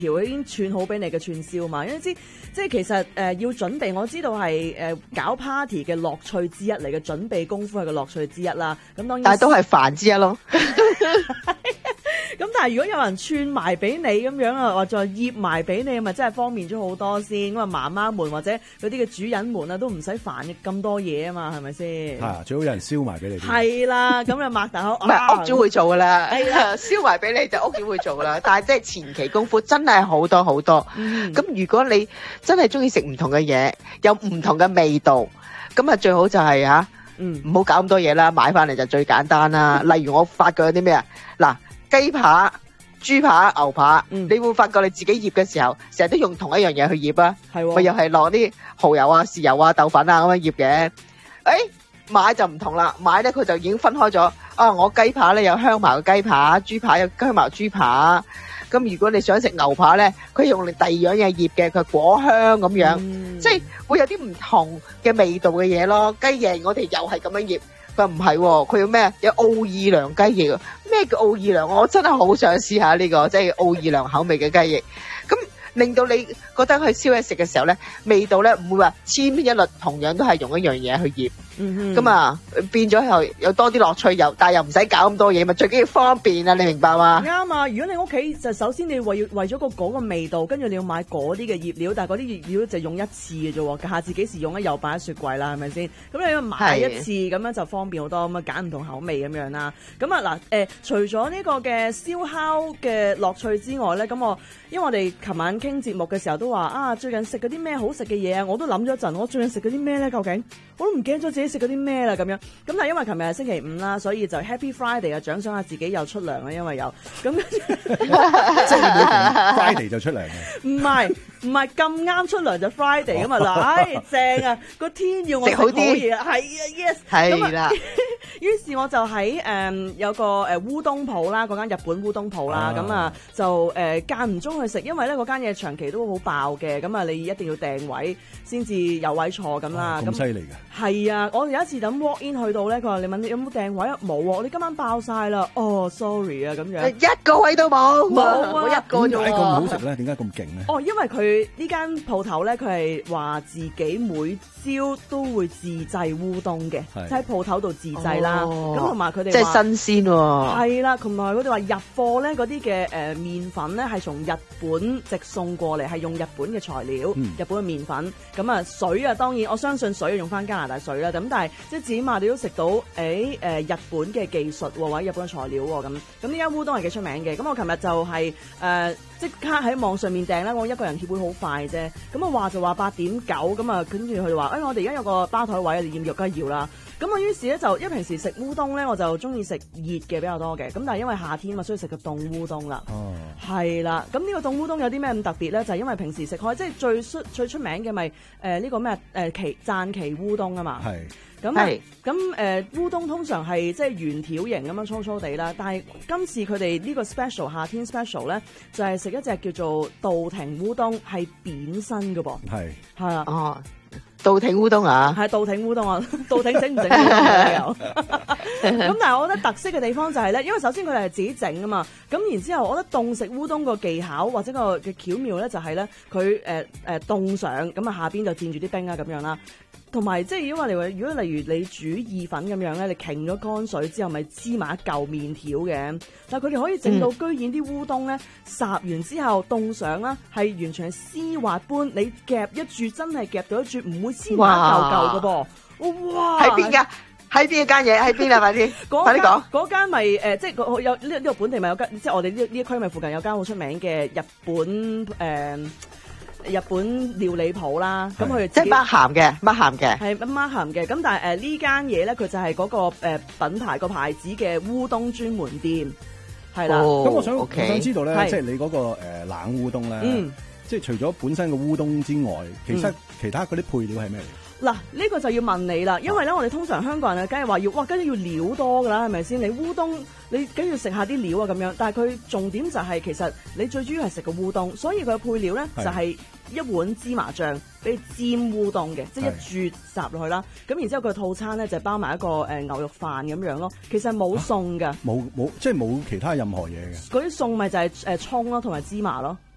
條已經串好俾你嘅串燒嘛，因為即係其實要準備，我知道係搞 party 嘅樂趣之一嚟嘅，準備功夫係個樂趣之一啦。咁當然， 但係都係煩之一咯。 咁但係如果有人串埋俾你咁樣啊，或者醃埋俾你，咪真係方便咗好多先。咁啊，媽媽們或者嗰啲嘅主人們啊，都唔使煩咁多嘢啊嘛，係咪先？ 係最好有人燒埋俾你。 係啦，咁就擘大口。 唔係屋主會做噶啦，燒埋俾你就屋主會做噶啦。但係即係前期功夫真係好多好多。咁如果你真係中意食唔同嘅嘢，有唔同嘅味道，咁啊最好就係唔好搞咁多嘢啦，買翻嚟就最簡單啦。例如我發覺有啲咩啊，嗱。雞扒、豬扒、牛扒，你會發覺你自己醃嘅時候，成日都用同一樣嘢去醃啊，咪又係落啲蠔油啊、豉油啊、豆粉啊咁樣醃嘅。買就唔同啦，買咧佢就已經分開咗。我雞扒咧有香茅嘅雞扒，豬扒有香茅豬扒。咁如果你想食牛扒咧，佢用第二樣嘢醃嘅，佢果香咁樣，即係會有啲唔同嘅味道嘅嘢咯。雞翼我哋又係咁樣醃。佢唔係喎，佢要咩？有奧爾良雞翼啊！咩叫奧爾良？我真係好想試下呢個，即係奧爾良口味嘅雞翼。咁令到你覺得去燒嘢食嘅時候咧，味道咧唔會話千篇一律，同樣都係用一樣嘢去醃。咁啊，變咗又有多啲樂趣，但係又唔使搞咁多嘢，咪最緊要方便啊！你明白嘛？ 啱啊！如果你屋企就首先你為咗嗰個味道，跟住你要買嗰啲嘅醃料，但係嗰啲醃料就用一次嘅啫喎，下次幾時用咧又擺喺雪櫃啦，係咪先？咁你要買一次咁樣就方便好多，咁啊揀唔同口味咁樣啦。咁啊嗱除咗呢個嘅燒烤嘅樂趣之外咧，咁因為我哋琴晚傾節目嘅時候都話最近食嗰啲咩好食嘅嘢啊，我都諗咗一陣，我最近食嗰啲咩咧？究竟我都唔記得咗自己食嗰啲咩啦咁樣。咁但係因為琴日係星期五啦，所以就 Happy Friday 啊，獎賞下自己又出糧啦，因為有咁即係每逢 Friday 就出糧嘅。 唔係咁啱出糧就 Friday 咁啊嗱，正啊，個天要我食好嘢啊，係啊 ，yes 係啦。 於是我就喺有個烏冬鋪啦，嗰間日本烏冬鋪啦，咁就間唔中去食，因為咧嗰間嘢長期都好爆嘅，咁啊你一定要訂位先至有位坐咁啦。 咁犀利㗎？ 係啊，我有一次等 walk in 去到咧，佢話你問你有冇訂位啊？冇啊，我哋今晚爆晒啦。sorry 啊，咁樣一個位都冇， 冇啊， 我一個啫喎。 點解咁好食咧？點解咁勁咧？ 因為佢呢間鋪頭咧，佢係話自己每朝都會自製烏冬嘅，即喺鋪頭度自製啦。咁同埋佢哋即係新鮮喎。 係啦，同埋佢哋話入貨咧嗰啲嘅麵粉咧係從日本直送過嚟，係用日本嘅材料，日本嘅麵粉。咁啊水啊，當然我相信水用翻加拿大水啦。咁但係即係至少你都食到日本嘅技術或者日本嘅材料喎。咁呢間烏冬係幾出名嘅。咁我琴日就係即刻喺網上面訂啦，我一個人協會好快啫。咁啊話就話8.9，咁啊跟住佢哋話我哋而家有個吧台位，你要唔要？梗係要啦。咁我於是咧就因為平時食烏冬咧，我就中意食熱嘅比較多嘅。咁但係因為夏天嘛，所以食個凍烏冬啦。係啦。咁呢個凍烏冬有啲咩咁特別咧？就係因為平時食開即係最出名嘅咪呢個咩讚岐烏冬啊嘛。係。咁烏冬通常係即係圓條形咁樣粗粗地啦，但係今次佢哋呢個 special 夏天 special 咧，就係食一隻叫做稻庭烏冬，係扁身嘅噃。係啊。 稻庭烏冬啊， 係稻庭烏冬啊，稻庭整唔整烏冬有？咁但係我覺得特色嘅地方就係咧，因為首先佢哋係自己整啊嘛，咁然之後我覺得凍食烏冬個技巧或者個嘅巧妙咧就係咧，佢凍上咁啊下邊就墊住啲冰啊咁樣啦。同埋即係如果例如你煮意粉咁樣咧，你傾咗乾水之後咪黐埋一嚿麵條嘅，但係佢哋可以整到居然啲烏冬咧烚完之後凍上啦，係完全係絲滑般，你夾一注真係夾到一注，唔會黐埋一嚿嚿嘅噃。哇！ 喺邊㗎？喺邊間嘢？喺邊啊？快啲講！ 嗰間咪即係有呢個本地咪有間，即係我哋呢一區咪附近有間好出名嘅日本料理鋪啦，咁佢即係乜鹹嘅， 係乜鹹嘅。咁但係呢間嘢咧，佢就係嗰個品牌個牌子嘅烏冬專門店，係啦。 咁我想知道咧，即係你嗰個冷烏冬咧，即係除咗本身個烏冬之外，其實其他嗰啲配料係咩嚟？ 嗱，呢個就要問你啦，因為咧我哋通常香港人梗係話梗係要料多㗎啦，係咪先？你烏冬你梗要食下啲料啊咁樣，但係佢重點就係其實你最主要係食個烏冬，所以佢嘅配料咧就係一碗芝麻醬俾你煎烏冬嘅，即係一注烚落去啦。咁然之後佢套餐咧就包埋一個牛肉飯咁樣咯，其實冇餸㗎， 冇即係冇其他任何嘢嘅。 嗰啲餸咪就係葱咯同埋芝麻咯。